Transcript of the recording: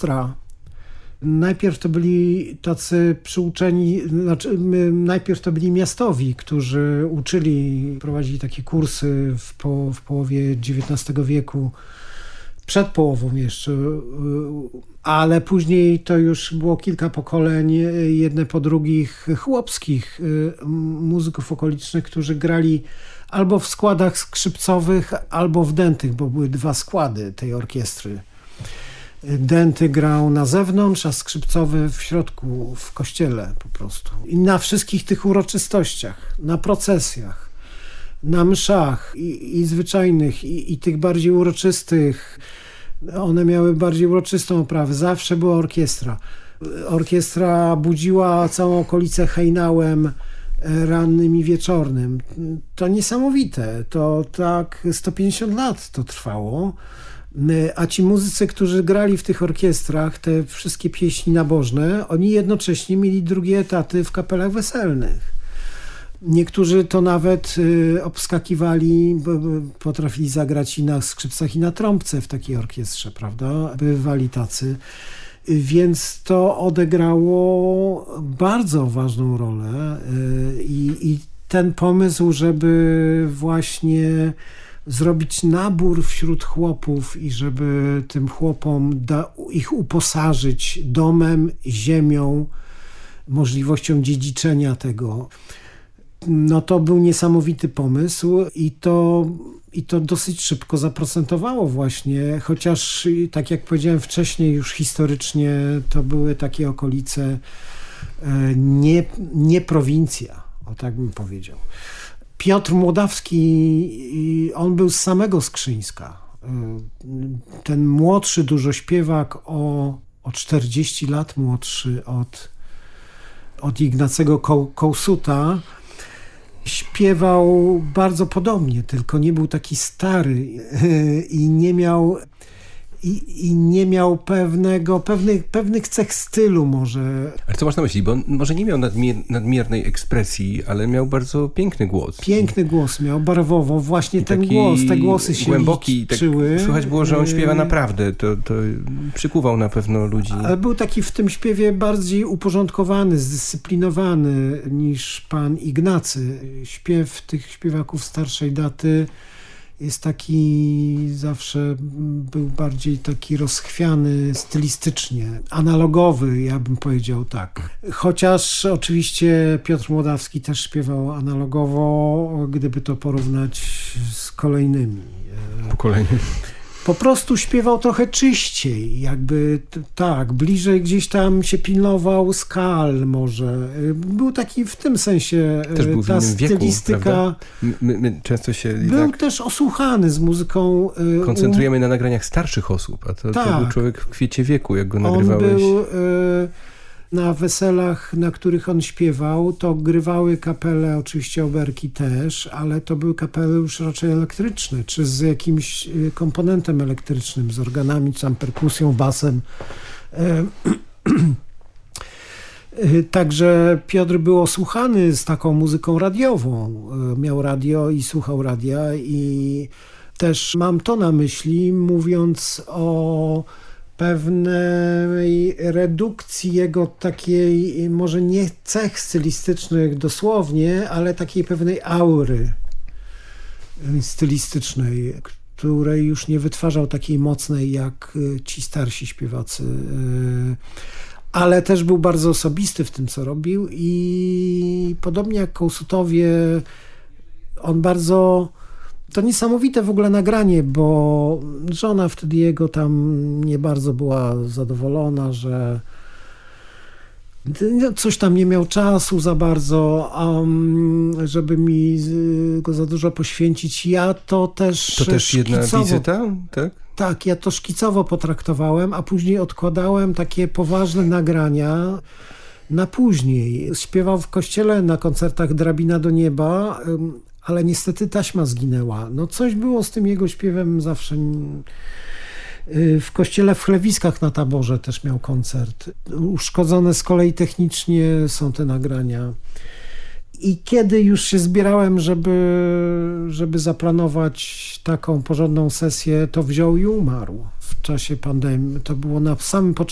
orkiestra. Najpierw to byli tacy przyuczeni, najpierw to byli miastowi, którzy prowadzili takie kursy w połowie XIX wieku, przed połową jeszcze, ale później to już było kilka pokoleń, jedne po drugich, chłopskich muzyków okolicznych, którzy grali albo w składach skrzypcowych, albo w dętych, bo były dwa składy tej orkiestry. Dęty grał na zewnątrz, a skrzypcowy w środku, w kościele po prostu. I na wszystkich tych uroczystościach, na procesjach, na mszach i zwyczajnych, i tych bardziej uroczystych. One miały bardziej uroczystą oprawę. Zawsze była orkiestra. Orkiestra budziła całą okolicę hejnałem rannym i wieczornym. To niesamowite. To tak 150 lat to trwało. A ci muzycy, którzy grali w tych orkiestrach, te wszystkie pieśni nabożne, oni jednocześnie mieli drugie etaty w kapelach weselnych. Niektórzy to nawet obskakiwali, potrafili zagrać i na skrzypcach, i na trąbce w takiej orkiestrze, prawda? Bywali tacy. Więc to odegrało bardzo ważną rolę i ten pomysł, żeby właśnie zrobić nabór wśród chłopów i żeby tym chłopom ich uposażyć domem, ziemią, możliwością dziedziczenia tego. No to był niesamowity pomysł i to dosyć szybko zaprocentowało właśnie, chociaż tak jak powiedziałem wcześniej, już historycznie to były takie okolice, nie prowincja, o tak bym powiedział. Piotr Młodawski, on był z samego Skrzyńska. Ten młodszy dużo śpiewak, o 40 lat młodszy od Ignacego Kołsuta, śpiewał bardzo podobnie, tylko nie był taki stary i nie miał pewnych cech stylu może. Ale co masz na myśli? Bo on może nie miał nadmiernej ekspresji, ale miał bardzo piękny głos. Piękny głos miał, barwowo. Właśnie ten głos, te głosy się głęboki, liczyły. Tak, słychać było, że on śpiewa naprawdę. To przykuwał na pewno ludzi. Ale był taki w tym śpiewie bardziej uporządkowany, zdyscyplinowany niż pan Ignacy. Śpiew tych śpiewaków starszej daty jest taki, zawsze był bardziej taki rozchwiany stylistycznie, analogowy, ja bym powiedział tak. Chociaż oczywiście Piotr Młodawski też śpiewał analogowo, gdyby to porównać z kolejnymi. Pokoleniami. Po prostu śpiewał trochę czyściej, jakby tak, bliżej gdzieś tam się pilnował skal może. Był taki w tym sensie, też był ta w innym stylistyka. Wieku, my często się był też osłuchany z muzyką. Koncentrujemy na nagraniach starszych osób, a to był człowiek w kwiecie wieku, jak go nagrywałeś. On był na weselach, na których on śpiewał, to grywały kapele, oczywiście oberki też, ale to były kapele już raczej elektryczne, czy z jakimś komponentem elektrycznym, z organami, czy tam perkusją, basem. Także Piotr był osłuchany z taką muzyką radiową. Miał radio i słuchał radia i też mam to na myśli, mówiąc o pewnej redukcji jego takiej, może nie cech stylistycznych dosłownie, ale takiej pewnej aury stylistycznej, której już nie wytwarzał takiej mocnej jak ci starsi śpiewacy. Ale też był bardzo osobisty w tym, co robił i podobnie jak Kołsutowie, on bardzo... To niesamowite w ogóle nagranie, bo żona wtedy jego tam nie bardzo była zadowolona, że coś tam nie miał czasu za bardzo, żeby mi go za dużo poświęcić. Ja to też To też jedna wizyta, tak? Tak, ja to szkicowo potraktowałem, a później odkładałem takie poważne nagrania na później. Śpiewał w kościele na koncertach Drabina do nieba, ale niestety taśma zginęła. No coś było z tym jego śpiewem zawsze. W kościele w Chlewiskach na Taborze też miał koncert. Uszkodzone z kolei technicznie są te nagrania. I kiedy już się zbierałem, żeby zaplanować taką porządną sesję, to wziął i umarł w czasie pandemii. To było na samym początku